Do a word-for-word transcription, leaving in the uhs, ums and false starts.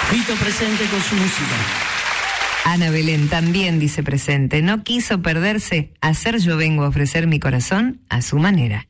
Vito presente con su música. Ana Belén también dice presente. No quiso perderse. Hacer yo vengo a ofrecer mi corazón a su manera.